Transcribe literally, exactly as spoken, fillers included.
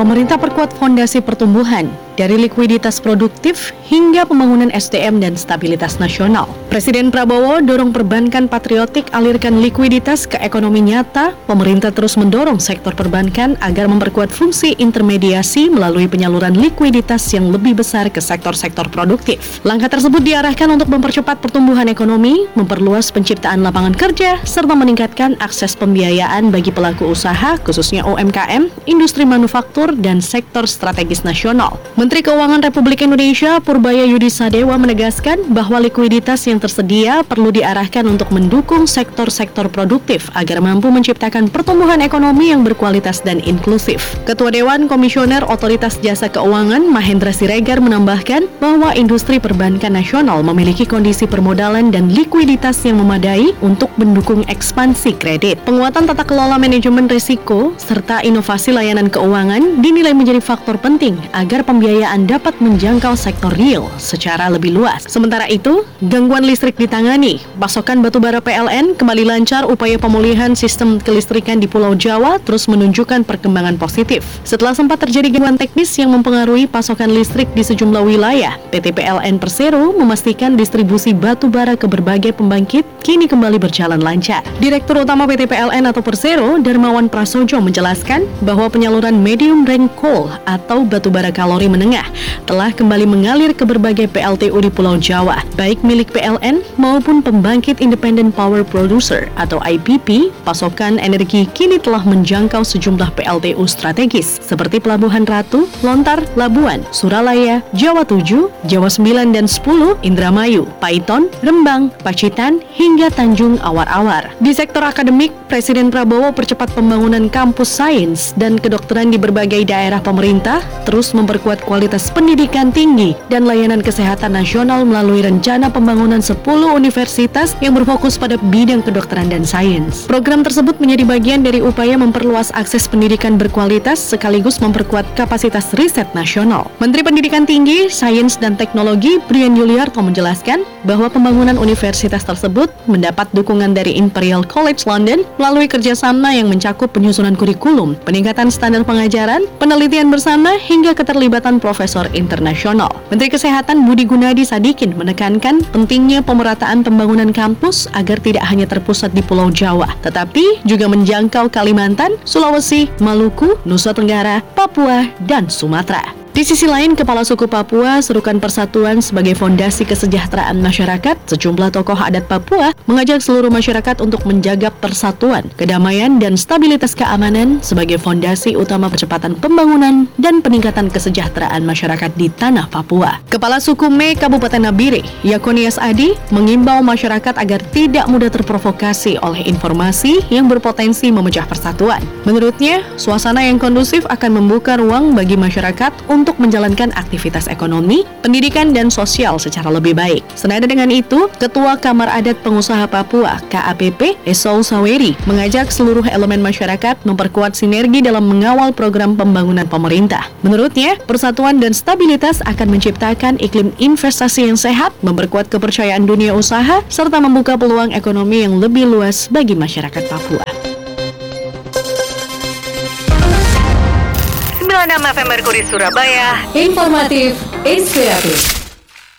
Pemerintah perkuat fondasi pertumbuhan, dari likuiditas produktif hingga pembangunan S D M dan stabilitas nasional. Presiden Prabowo dorong perbankan patriotik alirkan likuiditas ke ekonomi nyata. Pemerintah terus mendorong sektor perbankan agar memperkuat fungsi intermediasi melalui penyaluran likuiditas yang lebih besar ke sektor-sektor produktif. Langkah tersebut diarahkan untuk mempercepat pertumbuhan ekonomi, memperluas penciptaan lapangan kerja, serta meningkatkan akses pembiayaan bagi pelaku usaha, khususnya U M K M, industri manufaktur, dan sektor strategis nasional. Menteri Keuangan Republik Indonesia Purbaya Yudi Sadewa menegaskan bahwa likuiditas yang tersedia perlu diarahkan untuk mendukung sektor-sektor produktif agar mampu menciptakan pertumbuhan ekonomi yang berkualitas dan inklusif. Ketua Dewan Komisioner Otoritas Jasa Keuangan Mahendra Siregar menambahkan bahwa industri perbankan nasional memiliki kondisi permodalan dan likuiditas yang memadai untuk mendukung ekspansi kredit. Penguatan tata kelola manajemen risiko serta inovasi layanan keuangan dinilai menjadi faktor penting agar pembiayaan dapat menjangkau sektor real secara lebih luas. Sementara itu, gangguan listrik ditangani. Pasokan batubara P L N kembali lancar. Upaya pemulihan sistem kelistrikan di Pulau Jawa terus menunjukkan perkembangan positif. Setelah sempat terjadi gangguan teknis yang mempengaruhi pasokan listrik di sejumlah wilayah, P T P L N Persero memastikan distribusi batubara ke berbagai pembangkit kini kembali berjalan lancar. Direktur Utama P T P L N atau Persero, Darmawan Prasojo menjelaskan bahwa penyaluran medium range coal atau batubara kalori menengah telah kembali mengalir ke berbagai P L T U di Pulau Jawa, baik milik P L N maupun pembangkit Independent Power Producer atau I P P. Pasokan energi kini telah menjangkau sejumlah P L T U strategis seperti Pelabuhan Ratu, Lontar, Labuan, Suralaya, Jawa tujuh, Jawa sembilan dan sepuluh, Indramayu, Paiton, Rembang, Pacitan, hingga Tanjung Awar-Awar. Di sektor akademik, Presiden Prabowo percepat pembangunan kampus sains dan kedokteran di berbagai daerah pemerintah, terus memperkuat kualitas pendidikan tinggi dan layanan kesehatan nasional melalui rencana pembangunan sepuluh universitas yang berfokus pada bidang kedokteran dan sains. Program tersebut menjadi bagian dari upaya memperluas akses pendidikan berkualitas sekaligus memperkuat kapasitas riset nasional. Menteri Pendidikan Tinggi, Sains dan Teknologi Brian Yuliarto menjelaskan bahwa pembangunan universitas tersebut mendapat dukungan dari Imperial College London melalui kerjasama yang mencakup penyusunan kurikulum, peningkatan standar pengajaran, penelitian bersama, hingga keterlibatan profesor internasional. Menteri Kesehatan Budi Gunadi Sadikin menekankan pentingnya pemerataan pembangunan kampus agar tidak hanya terpusat di Pulau Jawa, tetapi juga menjangkau Kalimantan, Sulawesi, Maluku, Nusa Tenggara, Papua, dan Sumatera. Di sisi lain, Kepala Suku Papua Serukan Persatuan sebagai fondasi kesejahteraan masyarakat, sejumlah tokoh adat Papua mengajak seluruh masyarakat untuk menjaga persatuan, kedamaian, dan stabilitas keamanan sebagai fondasi utama percepatan pembangunan dan peningkatan kesejahteraan masyarakat di tanah Papua. Kepala Suku Me Kabupaten Nabire, Yakonias Adi, mengimbau masyarakat agar tidak mudah terprovokasi oleh informasi yang berpotensi memecah persatuan. Menurutnya, suasana yang kondusif akan membuka ruang bagi masyarakat untuk untuk menjalankan aktivitas ekonomi, pendidikan, dan sosial secara lebih baik. Senada dengan itu, Ketua Kamar Adat Pengusaha Papua (K A P P) Esau Saweri mengajak seluruh elemen masyarakat memperkuat sinergi dalam mengawal program pembangunan pemerintah. Menurutnya, persatuan dan stabilitas akan menciptakan iklim investasi yang sehat, memperkuat kepercayaan dunia usaha, serta membuka peluang ekonomi yang lebih luas bagi masyarakat Papua. sembilan puluh enam F M Merkuri Surabaya, informatif, inspiratif.